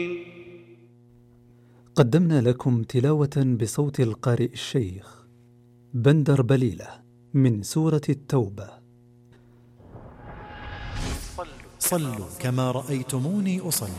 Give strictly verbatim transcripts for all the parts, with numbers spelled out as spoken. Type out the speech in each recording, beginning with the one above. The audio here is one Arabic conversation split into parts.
قدمنا لكم تلاوة بصوت القارئ الشيخ بندر بليلة من سورة التوبة. صلوا كما رأيتموني أصلي.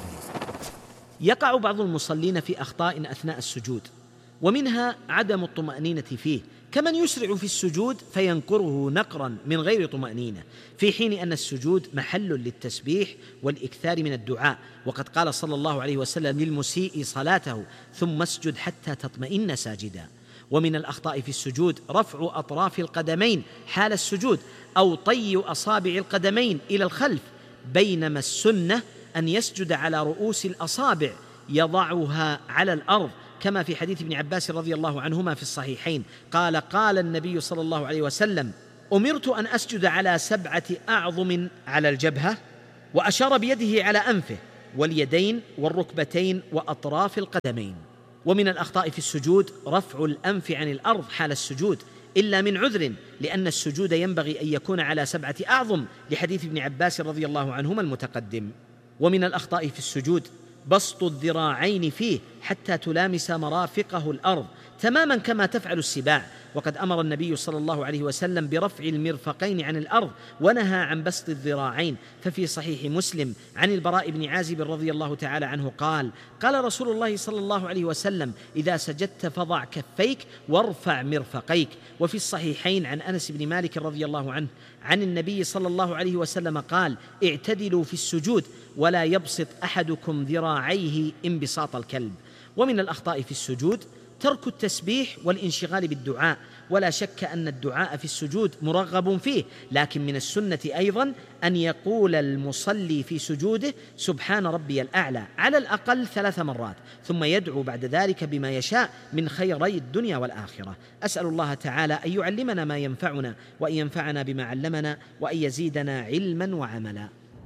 يقع بعض المصلين في أخطاء أثناء السجود، ومنها عدم الطمأنينة فيه، كمن يسرع في السجود فينقره نقرا من غير طمأنينة، في حين أن السجود محل للتسبيح والإكثار من الدعاء، وقد قال صلى الله عليه وسلم للمسيء صلاته: ثم اسجد حتى تطمئن ساجدا. ومن الأخطاء في السجود رفع أطراف القدمين حال السجود، أو طي أصابع القدمين إلى الخلف، بينما السنة أن يسجد على رؤوس الأصابع يضعها على الأرض، كما في حديث ابن عباس رضي الله عنهما في الصحيحين قال: قال النبي صلى الله عليه وسلم: أمرت أن أسجد على سبعة أعظم على الجبهة، وأشار بيده على أنفه واليدين والركبتين وأطراف القدمين. ومن الأخطاء في السجود رفع الأنف عن الأرض حال السجود، إلا من عذر، لأن السجود ينبغي أن يكون على سبعة أعظم، لحديث ابن عباس رضي الله عنهما المتقدم. ومن الأخطاء في السجود بسط الذراعين فيه حتى تلامس مرافقه الأرض، تماما كما تفعل السباع، وقد أمر النبي صلى الله عليه وسلم برفع المرفقين عن الأرض، ونهى عن بسط الذراعين. ففي صحيح مسلم عن البراء بن عازب رضي الله تعالى عنه قال: قال رسول الله صلى الله عليه وسلم: إذا سجدت فضع كفيك وارفع مرفقيك. وفي الصحيحين عن أنس بن مالك رضي الله عنه عن النبي صلى الله عليه وسلم قال: اعتدلوا في السجود ولا يبسط أحدكم ذراعيه انبساط الكلب. ومن الأخطاء في السجود ترك التسبيح والانشغال بالدعاء، ولا شك أن الدعاء في السجود مرغب فيه، لكن من السنة أيضا أن يقول المصلي في سجوده: سبحان ربي الأعلى، على الأقل ثلاث مرات، ثم يدعو بعد ذلك بما يشاء من خيري الدنيا والآخرة. أسأل الله تعالى أن يعلمنا ما ينفعنا، وأن ينفعنا بما علمنا، وأن يزيدنا علما وعملا.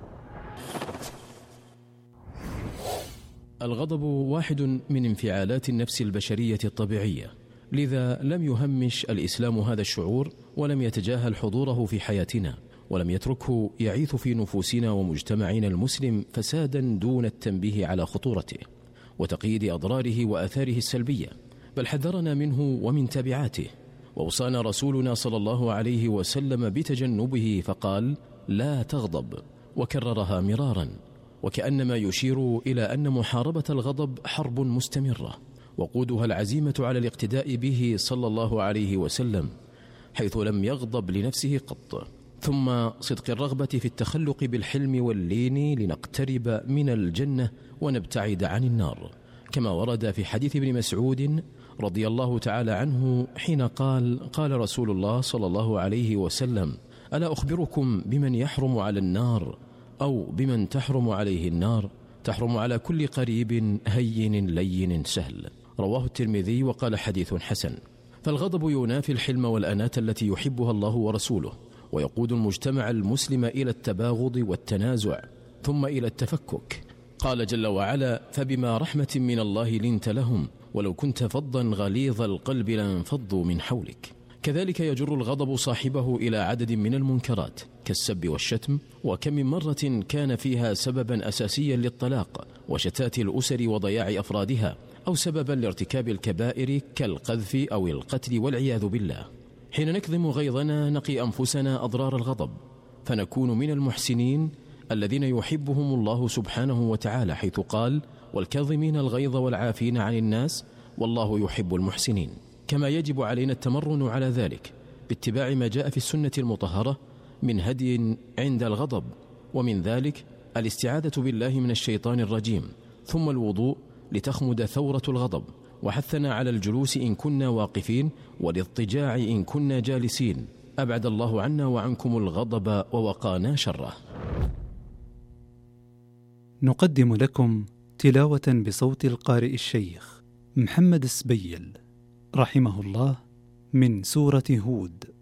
الغضب واحد من انفعالات النفس البشرية الطبيعية، لذا لم يهمش الإسلام هذا الشعور، ولم يتجاهل حضوره في حياتنا، ولم يتركه يعيث في نفوسنا ومجتمعنا المسلم فسادا دون التنبيه على خطورته وتقييد أضراره وآثاره السلبية، بل حذرنا منه ومن تبعاته، ووصانا رسولنا صلى الله عليه وسلم بتجنبه فقال: لا تغضب، وكررها مرارا، وكأنما يشير إلى أن محاربة الغضب حرب مستمرة، وقودها العزيمة على الاقتداء به صلى الله عليه وسلم، حيث لم يغضب لنفسه قط. ثم صدق الرغبة في التخلق بالحلم واللين لنقترب من الجنة ونبتعد عن النار، كما ورد في حديث ابن مسعود رضي الله تعالى عنه حين قال: قال رسول الله صلى الله عليه وسلم: ألا أخبركم بمن يحرم على النار، أو بمن تحرم عليه النار؟ تحرم على كل قريب هين لين سهل. رواه الترمذي وقال: حديث حسن. فالغضب ينافي الحلم والأناة التي يحبها الله ورسوله، ويقود المجتمع المسلم إلى التباغض والتنازع، ثم إلى التفكك. قال جل وعلا: فبما رحمة من الله لنت لهم ولو كنت فظا غليظ القلب لانفضوا من حولك. كذلك يجر الغضب صاحبه إلى عدد من المنكرات كالسب والشتم، وكم من مرة كان فيها سببا أساسيا للطلاق وشتات الأسر وضياع أفرادها، أو سببا لارتكاب الكبائر كالقذف أو القتل والعياذ بالله. حين نكظم غيظنا نقي أنفسنا أضرار الغضب، فنكون من المحسنين الذين يحبهم الله سبحانه وتعالى، حيث قال: والكاظمين الغيظ والعافين عن الناس والله يحب المحسنين. كما يجب علينا التمرن على ذلك باتباع ما جاء في السنة المطهرة من هدي عند الغضب، ومن ذلك الاستعاذة بالله من الشيطان الرجيم، ثم الوضوء لتخمد ثورة الغضب، وحثنا على الجلوس إن كنا واقفين، والاضطجاع إن كنا جالسين. أبعد الله عنا وعنكم الغضب ووقانا شره. نقدم لكم تلاوة بصوت القارئ الشيخ محمد السبيل رحمه الله من سورة هود.